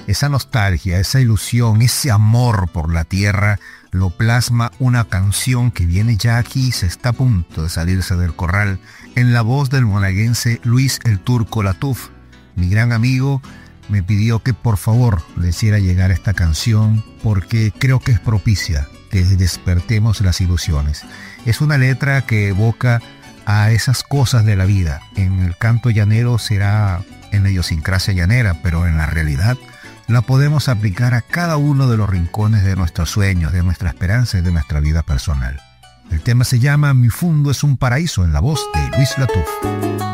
Esa nostalgia, esa ilusión, ese amor por la tierra lo plasma una canción que viene ya aquí, se está a punto de salirse del corral, en la voz del monaguense Luis el Turco Latuf. Mi gran amigo me pidió que por favor le hiciera llegar esta canción porque creo que es propicia que despertemos las ilusiones. Es una letra que evoca a esas cosas de la vida. En el canto llanero será en la idiosincrasia llanera, pero en la realidad la podemos aplicar a cada uno de los rincones de nuestros sueños, de nuestra esperanza y de nuestra vida personal. El tema se llama Mi Fundo es un Paraíso, en la voz de Luis Latuf.